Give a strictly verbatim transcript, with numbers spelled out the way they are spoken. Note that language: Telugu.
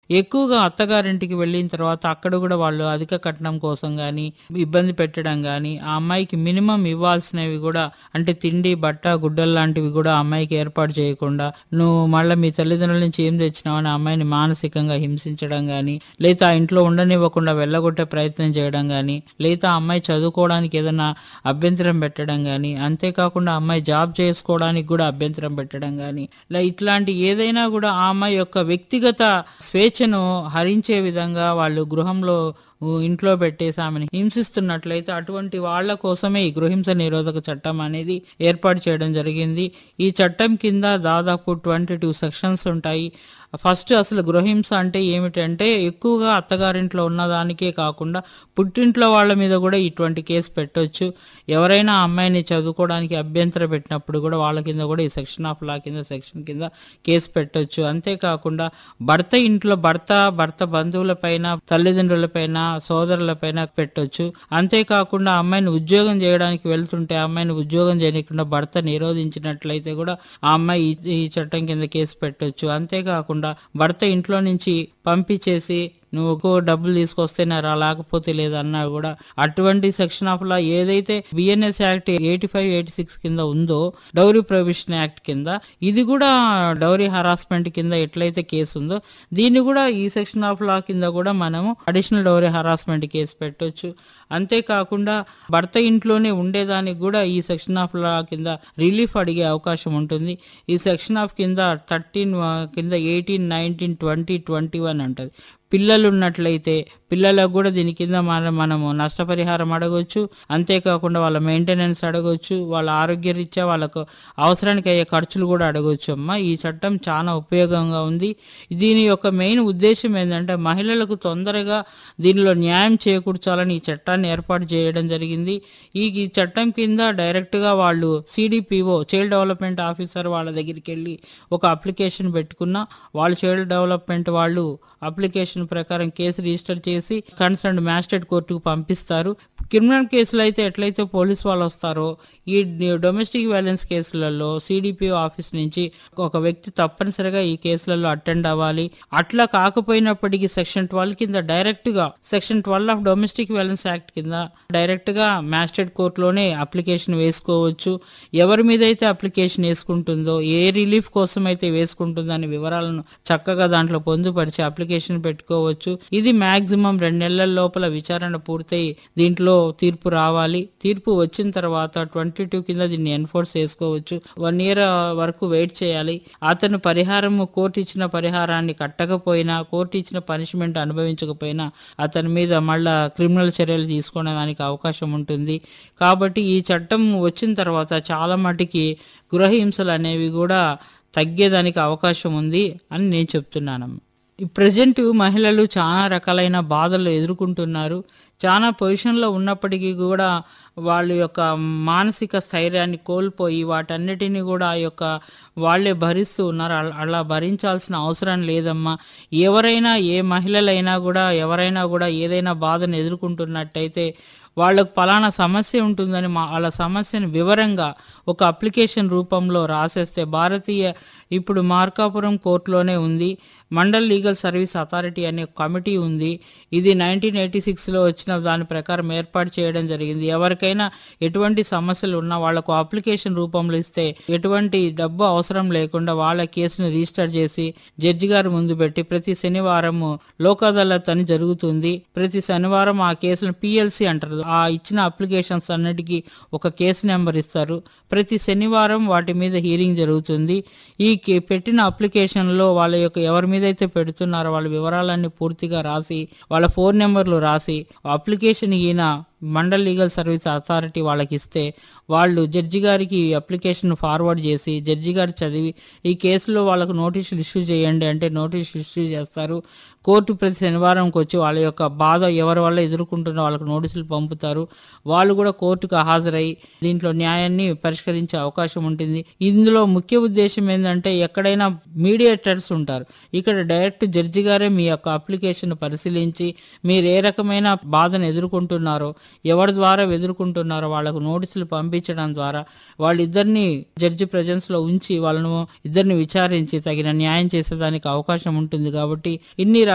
ఎక్కువగా అత్తగారింటికి వెళ్ళిన తర్వాత అక్కడ కూడా వాళ్ళు అధిక కట్నం కోసం గాని, ఇబ్బంది పెట్టడం గాని, ఆ అమ్మాయికి మినిమమ్ ఇవ్వాల్సినవి కూడా అంటే తిండి, బట్ట, గుడ్డలు లాంటివి కూడా ఆ అమ్మాయికి ఏర్పాటు చేయకుండా, నువ్వు మళ్ళా మీ తల్లిదండ్రుల నుంచి ఏం తెచ్చినావని ఆ అమ్మాయిని మానసికంగా హింసించడం గాని, లేదా ఆ ఇంట్లో ఉండనివ్వకుండా వెళ్ళగొట్టే ప్రయత్నం చేయడం గాని, లేదా ఆ అమ్మాయి చదువుకోవడానికి ఏదైనా అభ్యంతరం పెట్టడం గాని, అంతేకాకుండా ఆ అమ్మాయి జాబ్ చేసుకోవడానికి కూడా అభ్యంతరం పెట్టడం గాని, ఇలా ఇట్లాంటి ఏదైనా కూడా ఆ అమ్మాయి యొక్క వ్యక్తిగత స్వేచ్ఛను హరించే విధంగా వాళ్ళు గృహంలో ఉ ఇంట్లో పెట్టేసి ఆమెను హింసిస్తున్నట్లయితే అటువంటి వాళ్ళ కోసమే ఈ గృహహింస నిరోధక చట్టం అనేది ఏర్పాటు చేయడం జరిగింది. ఈ చట్టం కింద దాదాపు ట్వంటీ టూ సెక్షన్స్ ఉంటాయి. ఫస్ట్ అసలు గృహహింస అంటే ఏమిటంటే ఎక్కువగా అత్తగారింట్లో ఉన్నదానికే కాకుండా పుట్టింట్లో వాళ్ళ మీద కూడా ఇటువంటి కేసు పెట్టొచ్చు. ఎవరైనా ఆ అమ్మాయిని చదువుకోవడానికి అభ్యంతరం పెట్టినప్పుడు కూడా వాళ్ళ కింద కూడా ఈ సెక్షన్ ఆఫ్ లా కింద సెక్షన్ కింద కేసు పెట్టొచ్చు. అంతేకాకుండా భర్త ఇంట్లో భర్త, భర్త బంధువులపైన, తల్లిదండ్రులపైన, సోదరులపైన పెట్టొచ్చు. అంతేకాకుండా ఆ అమ్మాయిని ఉద్యోగం చేయడానికి వెళ్తుంటే ఆ అమ్మాయిని ఉద్యోగం చేయకుండా భర్త నిరోధించినట్లయితే కూడా ఆ అమ్మాయి ఈ ఈ చట్టం కింద కేసు పెట్టొచ్చు. అంతేకాకుండా భర్త ఇంట్లో నుంచి పంపించేసి నువ్వు డబ్బులు తీసుకొస్తేనే రా లేకపోతే లేదన్నా కూడా అటువంటి సెక్షన్ ఆఫ్ లా ఏదైతే BNS act eighty five eighty six కింద ఉందో డౌరీ ప్రొహిబిషన్ యాక్ట్ కింద ఇది కూడా డౌరీ హరాస్మెంట్ కింద ఎట్లయితే కేసు ఉందో దీన్ని కూడా ఈ సెక్షన్ ఆఫ్ లా కింద కూడా మనము అడిషనల్ డౌరీ హరాస్మెంట్ కేసు పెట్టొచ్చు. అంతేకాకుండా భర్త ఇంట్లోనే ఉండేదానికి కూడా ఈ సెక్షన్ ఆఫ్ లా కింద రిలీఫ్ అడిగే అవకాశం ఉంటుంది. ఈ సెక్షన్ ఆఫ్ కింద థర్టీన్ కింద eighteen nineteen twenty twenty one అంటది. పిల్లలు ఉన్నట్లయితే పిల్లలకు కూడా దీని కింద మన మనము నష్టపరిహారం అడగొచ్చు. అంతేకాకుండా వాళ్ళ మెయింటెనెన్స్ అడగొచ్చు. వాళ్ళ ఆరోగ్యరీత్యా వాళ్ళకు అవసరానికి అయ్యే ఖర్చులు కూడా అడగొచ్చు. అమ్మ ఈ చట్టం చాలా ఉపయోగంగా ఉంది. దీని యొక్క మెయిన్ ఉద్దేశం ఏంటంటే మహిళలకు తొందరగా దీనిలో న్యాయం చేకూర్చాలని ఈ చట్టాన్ని ఏర్పాటు చేయడం జరిగింది. ఈ ఈ చట్టం కింద డైరెక్ట్గా వాళ్ళు సిడిపిఓ చైల్డ్ డెవలప్మెంట్ ఆఫీసర్ వాళ్ళ దగ్గరికి వెళ్ళి ఒక అప్లికేషన్ పెట్టుకున్నా వాళ్ళు చైల్డ్ డెవలప్మెంట్ వాళ్ళు అప్లికేషన్ ప్రకారం కేసు రిజిస్టర్ చేసి కన్సర్న్ మ్యాజిస్ట్రేట్ కోర్టుకు పంపిస్తారు. క్రిమినల్ కేసులు అయితే ఎట్లయితే పోలీసు వాళ్ళు వస్తారో ఈ డొమెస్టిక్ వైలెన్స్ కేసులలో సిడిపిఓ ఆఫీస్ నుంచి ఒక వ్యక్తి తప్పనిసరిగా ఈ కేసులలో అటెండ్ అవ్వాలి. అట్లా కాకపోయినప్పటికీ సెక్షన్ ట్వెల్వ్ కింద డైరెక్ట్ గా section twelve of domestic violence act కింద డైరెక్ట్ గా మ్యాజిస్ట్రేట్ కోర్టులోనే అప్లికేషన్ వేసుకోవచ్చు. ఎవరి మీద అయితే అప్లికేషన్ వేసుకుంటుందో ఏ రిలీఫ్ కోసం అయితే వేసుకుంటుందో అనే వివరాలను చక్కగా దాంట్లో పొందుపరిచి అప్లికేషన్ పెట్టుకోవచ్చు. ఇది మాక్సిమం రెండు నెలల లోపల విచారణ పూర్తయి దీంట్లో తీర్పు రావాలి. తీర్పు వచ్చిన తర్వాత ట్వంటీ టూ కింద దీన్ని ఎన్ఫోర్స్ చేసుకోవచ్చు. వన్ ఇయర్ వరకు వెయిట్ చేయాలి. అతను పరిహారము కోర్టు ఇచ్చిన పరిహారాన్ని కట్టకపోయినా కోర్టు ఇచ్చిన పనిష్మెంట్ అనుభవించకపోయినా అతని మీద మళ్ళా క్రిమినల్ చర్యలు తీసుకోవడానికి అవకాశం ఉంటుంది. కాబట్టి ఈ చట్టం వచ్చిన తర్వాత చాలా మటుకి గృహహింసలు అనేవి కూడా తగ్గేదానికి అవకాశం ఉంది అని నేను చెప్తున్నానమ్మా. ప్రజెంట్ మహిళలు చాలా రకాలైన బాధలు ఎదుర్కొంటున్నారు. చాలా పొజిషన్లో ఉన్నప్పటికీ కూడా వాళ్ళ యొక్క మానసిక స్థైర్యాన్ని కోల్పోయి వాటన్నిటిని కూడా ఆ యొక్క వాళ్ళే భరిస్తూ ఉన్నారు. అలా భరించాల్సిన అవసరం లేదమ్మా. ఎవరైనా ఏ మహిళలైనా కూడా ఎవరైనా కూడా ఏదైనా బాధను ఎదుర్కొంటున్నట్టయితే వాళ్ళకు పలానా సమస్య ఉంటుందని మా వాళ్ళ సమస్యను వివరంగా ఒక అప్లికేషన్ రూపంలో రాసేస్తే భారతీయ ఇప్పుడు మార్కాపురం కోర్టులోనే ఉంది మండల్ లీగల్ సర్వీస్ అథారిటీ అనే కమిటీ ఉంది. ఇది నైన్టీన్ ఎయిటీ సిక్స్లో వచ్చిన దాని ప్రకారం ఏర్పాటు చేయడం జరిగింది. ఎవరికైనా ఎటువంటి సమస్యలు ఉన్నా వాళ్లకు అప్లికేషన్ రూపంలో ఇస్తే ఎటువంటి డబ్బు అవసరం లేకుండా వాళ్ళ కేసును రిజిస్టర్ చేసి జడ్జి గారి ముందు పెట్టి ప్రతి శనివారము లోక్ అదాలత్ అని జరుగుతుంది. ప్రతి శనివారం ఆ కేసును పిఎల్సి అంటారు. ఆ ఇచ్చిన అప్లికేషన్స్ అన్నిటికీ ఒక కేసు నెంబర్ ఇస్తారు. ప్రతి శనివారం వాటి మీద హీరింగ్ జరుగుతుంది. ఈ పెట్టిన అప్లికేషన్లో వాళ్ళ యొక్క ఎవరి మీద అయితే పెడుతున్నారో వాళ్ళ వివరాలన్నీ పూర్తిగా రాసి వాళ్ళ ఫోన్ నెంబర్లు రాసి అప్లికేషన్ ఈయన మండల్ లీగల్ సర్వీస్ అథారిటీ వాళ్ళకి ఇస్తే వాళ్ళు జడ్జి గారికి అప్లికేషన్ ఫార్వర్డ్ చేసి జడ్జి గారు చదివి ఈ కేసులో వాళ్ళకు నోటీసులు ఇష్యూ చేయండి అంటే నోటీసులు ఇష్యూ చేస్తారు. కోర్టు ప్రతి శనివారంకి వచ్చి వాళ్ళ యొక్క బాధ ఎవరి వల్ల ఎదుర్కొంటున్న వాళ్ళకు నోటీసులు పంపుతారు. వాళ్ళు కూడా కోర్టుకు హాజరై దీంట్లో న్యాయాన్ని పరిష్కరించే అవకాశం ఉంటుంది. ఇందులో ముఖ్య ఉద్దేశం ఏంటంటే ఎక్కడైనా మీడియేటర్స్ ఉంటారు. ఇక్కడ డైరెక్ట్ జడ్జి గారే మీ యొక్క అప్లికేషన్ పరిశీలించి మీరు ఏ రకమైన బాధను ఎదుర్కొంటున్నారో ఎవరి ద్వారా ఎదుర్కొంటున్నారో వాళ్ళకు నోటీసులు పంపించడం ద్వారా వాళ్ళిద్దరిని జడ్జి ప్రెజెన్స్ లో ఉంచి వాళ్ళను ఇద్దరిని విచారించి తగిన న్యాయం చేసేదానికి అవకాశం ఉంటుంది. కాబట్టి ఇన్ని